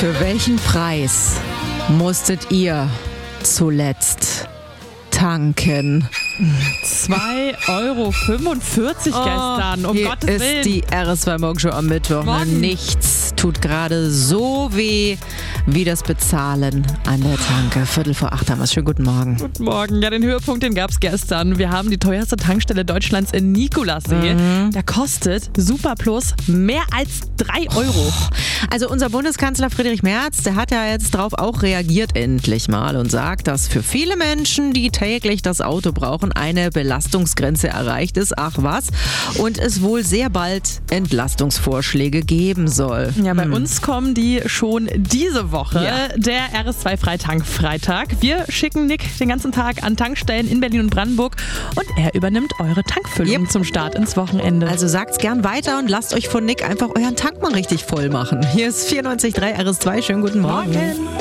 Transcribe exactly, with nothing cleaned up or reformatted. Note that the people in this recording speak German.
Für welchen Preis musstet ihr zuletzt tanken? zwei Euro fünfundvierzig gestern, um Hier Gottes ist Willen. die R S zwei Morgenshow am Mittwoch. Morgen. Nichts tut gerade so weh wie das Bezahlen an der Tanke. Viertel vor acht haben wir es. Schönen guten Morgen. Guten Morgen. Ja, den Höhepunkt, den gab es gestern. Wir haben die teuerste Tankstelle Deutschlands in Nikolassee. Mhm. Da kostet Super Plus mehr als drei Euro. Also unser Bundeskanzler Friedrich Merz, der hat ja jetzt drauf auch reagiert endlich mal und sagt, dass für viele Menschen, die täglich das Auto brauchen, eine Belastungsgrenze erreicht ist. Ach was. Und es wohl sehr bald Entlastungsvorschläge geben soll. Ja, bei uns kommen die schon diese Woche. Ja. Der R S zwei Freitag-Freitag. Wir schicken Nick den ganzen Tag an Tankstellen in Berlin und Brandenburg und er übernimmt eure Tankfüllung Yep. zum Start ins Wochenende. Also sagt's gern weiter und lasst euch von Nick einfach euren Tank mal richtig voll machen. Hier ist vierundneunzig Komma drei R S zwei. Schönen guten Morgen. Morgen.